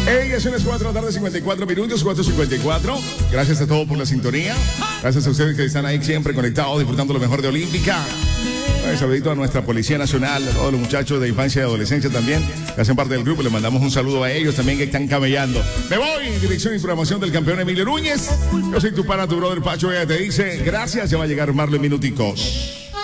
Hey, son las 4 de la tarde, 54 minutos, 4:54. Gracias a todos por la sintonía. Gracias a ustedes que están ahí siempre conectados, disfrutando lo mejor de Olímpica. Un saludito a nuestra Policía Nacional, a todos los muchachos de infancia y adolescencia también, que hacen parte del grupo. Les mandamos un saludo a ellos también que están camellando. Me voy, dirección y programación del campeón Emilio Núñez. Yo soy tu pana, tu brother Pacho. Ella te dice gracias, ya va a llegar Marlon Minuticos.